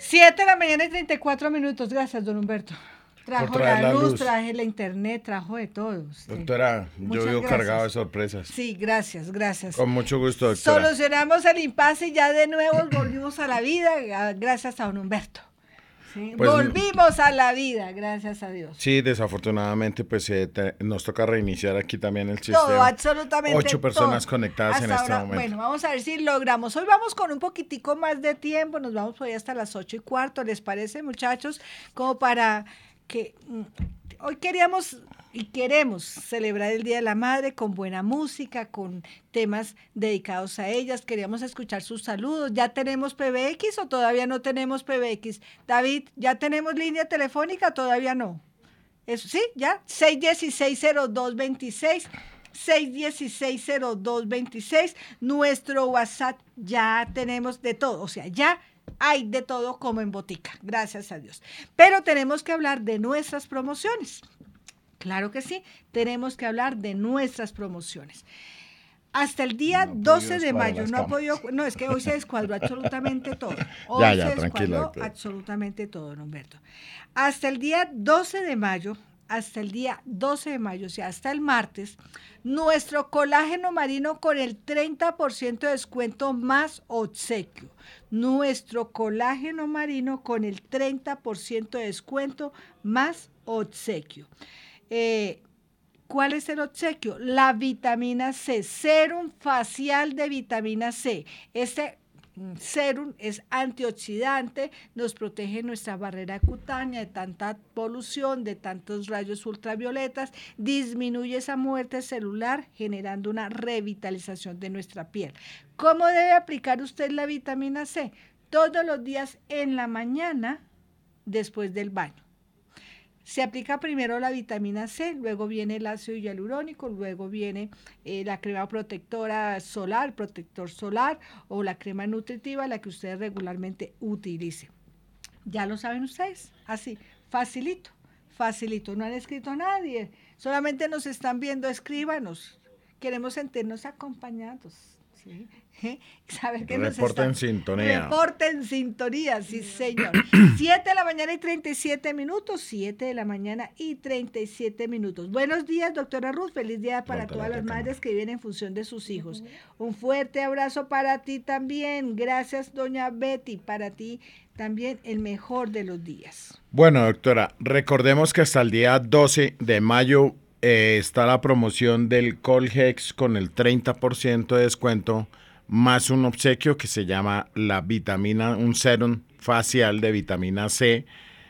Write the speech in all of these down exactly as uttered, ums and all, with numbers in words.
Siete de la mañana y treinta y cuatro minutos. Gracias, don Humberto. Trajo la, la luz, luz, traje la internet, trajo de todo. Usted. Doctora, Muchas yo vivo gracias. cargado de sorpresas. Sí, gracias, gracias. Con mucho gusto, doctora. Solucionamos el impasse y ya de nuevo volvimos a la vida, gracias a don Humberto. Sí, Pues, volvimos a la vida, gracias a Dios. Sí, desafortunadamente, pues eh, te, nos toca reiniciar aquí también el sistema. Todo, absolutamente Ocho personas todo. conectadas hasta en este ahora, momento. Bueno, vamos a ver si logramos. Hoy vamos con un poquitico más de tiempo, nos vamos hoy hasta las ocho y cuarto, ¿les parece, muchachos? Como para que mm, hoy queríamos y queremos celebrar el Día de la Madre con buena música, con temas dedicados a ellas. Queríamos escuchar sus saludos. ¿Ya tenemos P B X o todavía no tenemos P B X? David, ¿ya tenemos línea telefónica? Todavía no. Eso sí, ya. seis uno seis, cero dos dos seis. seis uno seis, cero dos dos seis. Nuestro WhatsApp ya tenemos de todo. O sea, ya hay de todo como en botica. Gracias a Dios. Pero tenemos que hablar de nuestras promociones. Claro que sí, tenemos que hablar de nuestras promociones. Hasta el día no doce de mayo, no ha podido, no, es que hoy se descuadró absolutamente todo. Hoy ya, ya, se tranquilo. descuadró absolutamente todo, don Humberto. Hasta el día doce de mayo, hasta el día doce de mayo, o sea, hasta el martes, nuestro colágeno marino con el treinta por ciento de descuento más obsequio. Nuestro colágeno marino con el treinta por ciento de descuento más obsequio. Eh, ¿Cuál es el obsequio? La vitamina C, serum facial de vitamina C. Este serum es antioxidante, nos protege nuestra barrera cutánea de tanta polución, de tantos rayos ultravioletas, disminuye esa muerte celular generando una revitalización de nuestra piel. ¿Cómo debe aplicar usted la vitamina C? Todos los días en la mañana después del baño. Se aplica primero la vitamina C, luego viene el ácido hialurónico, luego viene eh, la crema protectora solar, protector solar o la crema nutritiva, la que ustedes regularmente utilicen. Ya lo saben ustedes, así, facilito, facilito. No han escrito a nadie, solamente nos están viendo, escríbanos. Queremos sentirnos acompañados. ¿Sí? Saber que Reporte en sintonía. Reporte en sintonía, sí señor. siete de la mañana y treinta y siete minutos, siete de la mañana y treinta y siete minutos. Buenos días, doctora Ruth, feliz día para todas las madres que viven en función de sus hijos. Un fuerte abrazo para ti también, gracias doña Betty, para ti también el mejor de los días. Bueno, doctora, recordemos que hasta el día doce de mayo eh, está la promoción del Colhex con el treinta por ciento de descuento más un obsequio que se llama la vitamina, un serum facial de vitamina C.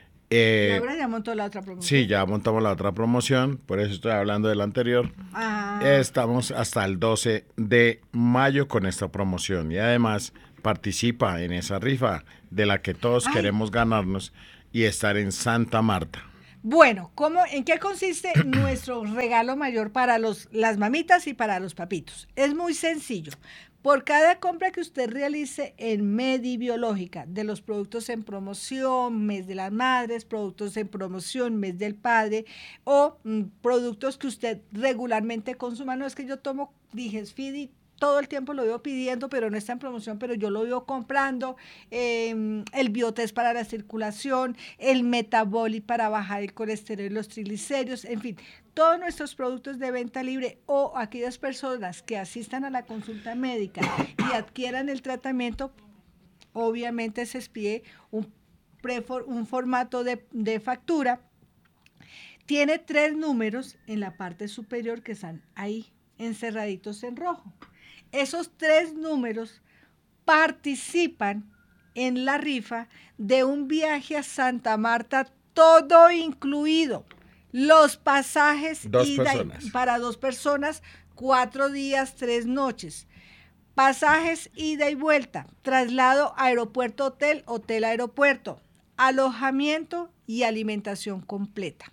Eh, ¿Y ahora ya montó la otra promoción? Sí, ya montamos la otra promoción, por eso estoy hablando del anterior. Ah. Estamos hasta el doce de mayo con esta promoción y además participa en esa rifa de la que todos Ay. queremos ganarnos y estar en Santa Marta. Bueno, ¿cómo, ¿en qué consiste nuestro regalo mayor para los, las mamitas y para los papitos? Es muy sencillo. Por cada compra que usted realice en Medibiológica de los productos en promoción, mes de las madres, productos en promoción, mes del padre, o mm, productos que usted regularmente consuma, no es que yo tomo Digesfidi, todo el tiempo lo vivo pidiendo, pero no está en promoción, pero yo lo vivo comprando, eh, el Biotest para la circulación, el Metaboli para bajar el colesterol y los triglicéridos, en fin, todos nuestros productos de venta libre o aquellas personas que asistan a la consulta médica y adquieran el tratamiento, obviamente se expide un, prefor, un formato de, de factura. Tiene tres números en la parte superior que están ahí encerraditos en rojo. Esos tres números participan en la rifa de un viaje a Santa Marta, todo incluido. Los pasajes dos ida personas. Y, para dos personas, cuatro días, tres noches. Pasajes ida y vuelta, traslado aeropuerto-hotel, hotel-aeropuerto, alojamiento y alimentación completa.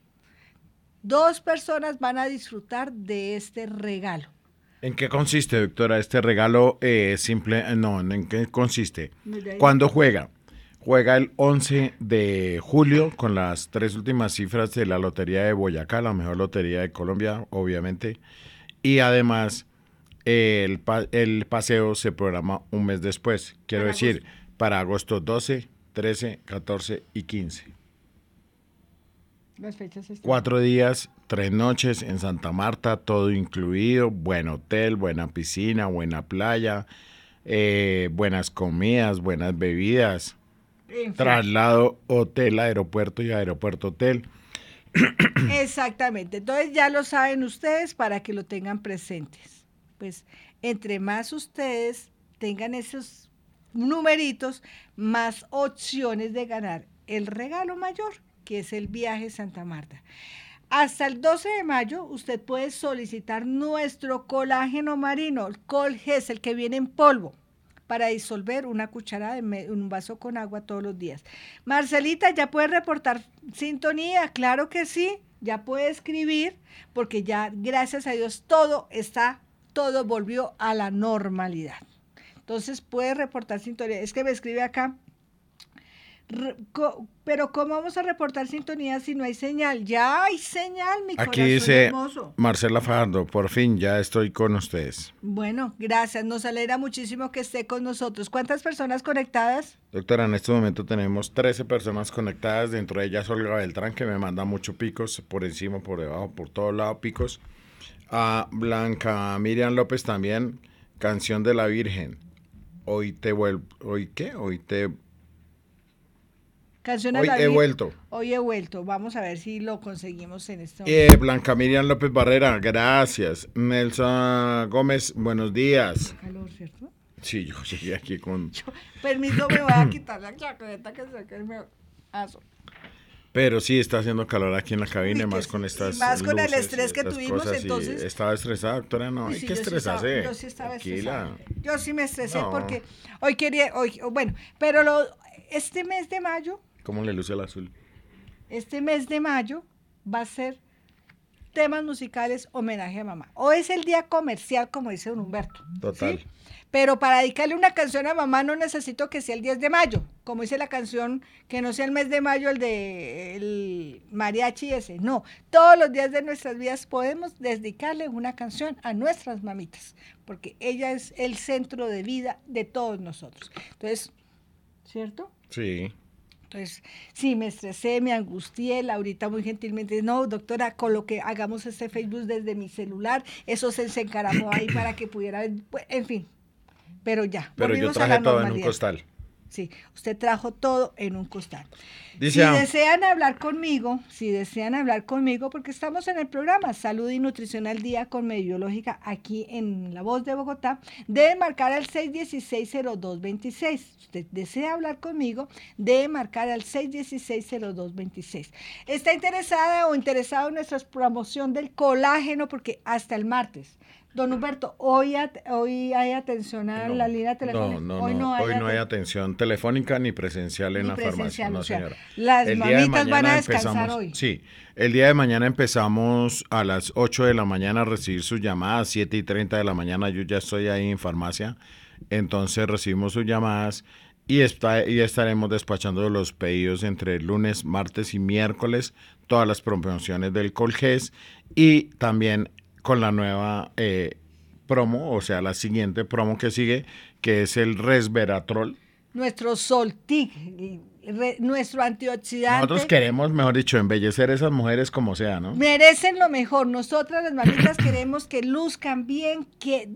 Dos personas van a disfrutar de este regalo. ¿En qué consiste, doctora, este regalo eh, simple? No, ¿en qué consiste? ¿Cuándo juega? Juega el once de julio con las tres últimas cifras de la Lotería de Boyacá, la mejor lotería de Colombia, obviamente. Y además, eh, el, pa el paseo se programa un mes después. Quiero para decir, agosto. para agosto doce trece, catorce y quince. Las fechas están. Cuatro días, tres noches en Santa Marta, todo incluido, buen hotel, buena piscina, buena playa, eh, buenas comidas, buenas bebidas, En fin. traslado hotel, aeropuerto y aeropuerto hotel. Exactamente. Entonces ya lo saben ustedes para que lo tengan presentes. Pues entre más ustedes tengan esos numeritos, más opciones de ganar el regalo mayor, que es el viaje a Santa Marta. Hasta el doce de mayo usted puede solicitar nuestro colágeno marino, el Colgés, el que viene en polvo, para disolver una cucharada en un vaso con agua todos los días. Marcelita, ¿ya puede reportar sintonía? Claro que sí, ya puede escribir, porque ya, gracias a Dios, todo está, todo volvió a la normalidad. Entonces puede reportar sintonía. Es que me escribe acá, pero ¿cómo vamos a reportar sintonía si no hay señal? Ya hay señal, mi Aquí corazón dice hermoso. Marcela Fajardo, por fin ya estoy con ustedes. Bueno, gracias, nos alegra muchísimo que esté con nosotros. ¿Cuántas personas conectadas? Doctora, en este momento tenemos trece personas conectadas, dentro de ellas Olga Beltrán, que me manda muchos picos, por encima, por debajo, por todos lados picos. A Blanca Miriam López también, Canción de la Virgen. Hoy te vuelvo, ¿hoy qué? Hoy te... Canción Hoy la he vi- vuelto. Hoy he vuelto. Vamos a ver si lo conseguimos en este Eh, momento. Blanca Miriam López Barrera, gracias. Nelson Gómez, buenos días. Calor, ¿cierto? Sí, yo llegué aquí con... Yo, permiso, me voy a quitar la chaqueta que se que me aso. Pero sí, está haciendo calor aquí en la cabina, Uy, que más sí, con y estas más con el luces y estrés que estas tuvimos, cosas, y entonces- ¿estaba estresada, doctora? No, Uy, hay sí, que yo sí estresarse. estaba- yo sí estaba Tranquila. estresada. Yo sí me estresé No. porque hoy quería, hoy, bueno, pero lo, este mes de mayo, ¿Cómo le luce el azul? este mes de mayo va a ser temas musicales homenaje a mamá. Hoy es el día comercial, como dice don Humberto. Total. ¿Sí? Pero para dedicarle una canción a mamá no necesito que sea el diez de mayo, como dice la canción, que no sea el mes de mayo el de el mariachi ese. No, todos los días de nuestras vidas podemos dedicarle una canción a nuestras mamitas, porque ella es el centro de vida de todos nosotros. Entonces, ¿cierto? Sí. Entonces, sí, me estresé, me angustié, Laurita muy gentilmente, no, doctora, con lo que hagamos este Facebook desde mi celular, eso se, se encaramó ahí para que pudiera, en fin, pero ya, Pero yo volvimos a traje la todo en un normalidad. costal. Sí, usted trajo todo en un costal. Dice, si ah, desean hablar conmigo, si desean hablar conmigo, porque estamos en el programa Salud y Nutrición al Día con Mediológica aquí en La Voz de Bogotá, debe marcar al seis uno seis, cero dos dos seis. Si usted desea hablar conmigo, debe marcar al seis uno seis, cero dos dos seis. ¿Está interesada o interesado en nuestra promoción del colágeno? Porque hasta el martes. Don Humberto, hoy, at- hoy hay atención a no, la línea telefónica. No, no, hoy no, no hay, hoy no hay aten- atención telefónica ni presencial en Ni la farmacia, presencial, no o sea, señora. las El día de mamitas van a mañana descansar empezamos- hoy. Sí, el día de mañana empezamos a las ocho de la mañana a recibir sus llamadas, siete y treinta de la mañana yo ya estoy ahí en farmacia, entonces recibimos sus llamadas y, está, y estaremos despachando los pedidos entre lunes, martes y miércoles, todas las promociones del Colgés y también con la nueva eh, promo, o sea, la siguiente promo que sigue, que es el resveratrol. Nuestro Soltic, re- nuestro antioxidante. Nosotros queremos, mejor dicho, embellecer a esas mujeres como sea, ¿no? Merecen lo mejor. Nosotras las mamitas queremos que luzcan bien, que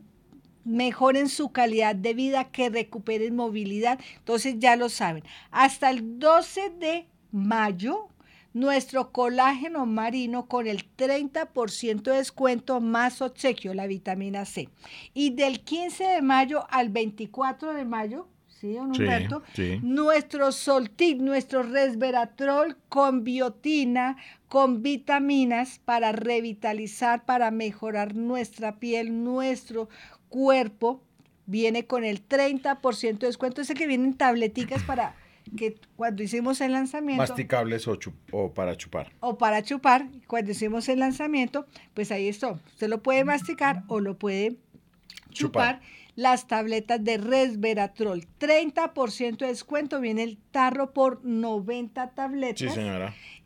mejoren su calidad de vida, que recuperen movilidad. Entonces ya lo saben. Hasta el doce de mayo, nuestro colágeno marino con el treinta por ciento de descuento más obsequio, la vitamina C. Y del quince de mayo al veinticuatro de mayo, ¿sí, don Sí, Humberto? sí. Nuestro Soltic, nuestro resveratrol con biotina, con vitaminas para revitalizar, para mejorar nuestra piel, nuestro cuerpo, viene con el treinta por ciento de descuento. Ese que vienen tableticas para que cuando hicimos el lanzamiento, Masticables o, chup- o para chupar. o para chupar, cuando hicimos el lanzamiento, pues ahí está. Usted lo puede masticar o lo puede chupar. Chupar. Las tabletas de resveratrol, treinta por ciento de descuento, viene el tarro por noventa tabletas. Sí, señora.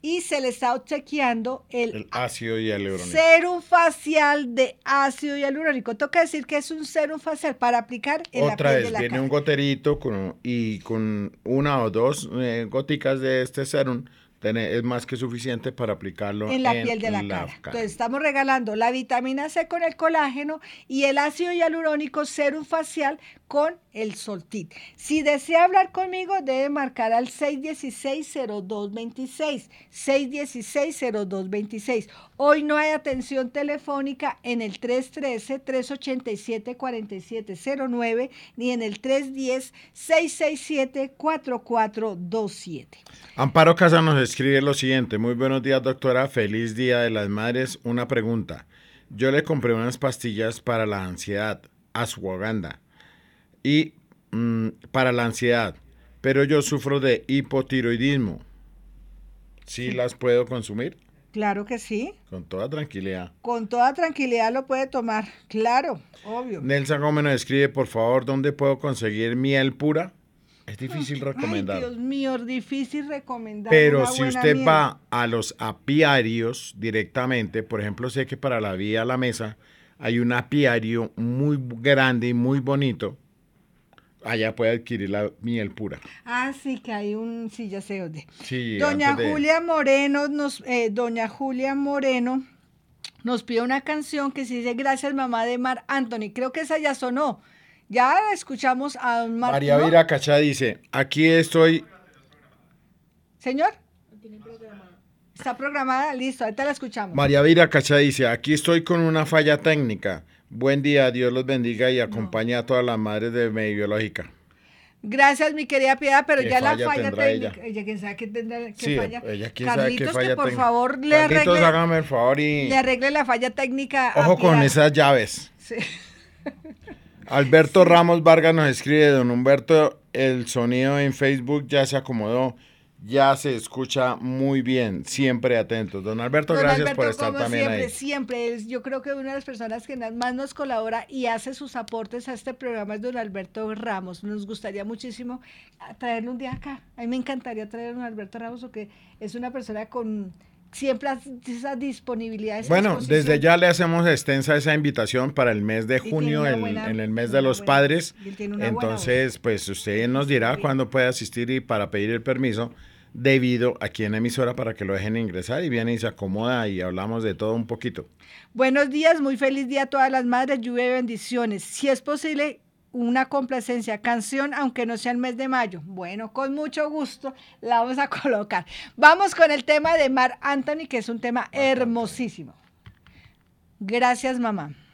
y se le está obsequiando el, el ácido hialurónico. Serum facial de ácido hialurónico. Toca decir que es un serum facial para aplicar en Otra la piel vez, de la viene cara. un goterito con, y con una o dos eh, goticas de este serum tiene, es más que suficiente para aplicarlo en la en piel de la, la cara. cara. Entonces estamos regalando la vitamina C con el colágeno y el ácido hialurónico serum facial con el Soltit. Si desea hablar conmigo, debe marcar al seis uno seis, cero dos dos seis, seis uno seis, cero dos dos seis. Hoy no hay atención telefónica en el tres uno tres, tres ocho siete, cuatro siete cero nueve ni en el tres uno cero, seis seis siete, cuatro cuatro dos siete. Amparo Casa nos escribe lo siguiente: muy buenos días, doctora, feliz Día de las Madres. Una pregunta: yo le compré unas pastillas para la ansiedad, ashwagandha, y mmm, para la ansiedad, pero yo sufro de hipotiroidismo. ¿Sí, sí las puedo consumir? Claro que sí. Con toda tranquilidad. Con toda tranquilidad lo puede tomar, claro, obvio. Nelson Gómez nos escribe, por favor, ¿dónde puedo conseguir miel pura? Es difícil recomendar. Ay, Dios mío, difícil recomendar. Pero si usted miel. va a los apiarios directamente, por ejemplo, sé que para la vía a la mesa hay un apiario muy grande y muy bonito. Allá puede adquirir la miel pura. Ah, sí, que hay un, sí, ya sé dónde. Sí, doña de... Julia Moreno nos, eh, doña Julia Moreno nos pide una canción que se dice Gracias mamá de Marc Anthony. Creo que esa ya sonó. Ya escuchamos a don Marc. María ¿no? Vira Cachá dice, aquí estoy. Señor. Está programada, listo, ahorita la escuchamos. María Vira Cachá dice, aquí estoy con una falla técnica. Buen día, Dios los bendiga y acompañe no. a todas las madres de Mediológica. Gracias, mi querida Piedad, pero ya falla la falla técnica. Ella? ella quién sabe qué tendrá qué sí, falla. Ella quién Carlitos, sabe qué falla que por técnica. favor le Carlitos, arregle, hágame el favor y le arregle la falla técnica. Ojo con esas llaves. Sí. Alberto sí. Ramos Vargas nos escribe, don Humberto, el sonido en Facebook ya se acomodó. Ya se escucha muy bien, siempre atentos. Don Alberto, Don gracias Alberto, por estar como también siempre, ahí. Siempre, es, yo creo que una de las personas que más nos colabora y hace sus aportes a este programa es don Alberto Ramos. Nos gustaría muchísimo traerle un día acá. A mí me encantaría traer a don Alberto Ramos porque es una persona con siempre esa disponibilidad. Esa bueno, desde ya le hacemos extensa esa invitación para el mes de junio, el, buena, en el mes de los buena, padres. Entonces, pues usted nos dirá cuándo puede asistir y para pedir el permiso debido aquí en la emisora para que lo dejen ingresar y viene y se acomoda y hablamos de todo un poquito. Buenos días, muy feliz día a todas las madres, lluvia y bendiciones. Si es posible, una complacencia, canción, aunque no sea el mes de mayo. Bueno, con mucho gusto la vamos a colocar. Vamos con el tema de Marc Anthony, que es un tema hermosísimo. Gracias, mamá.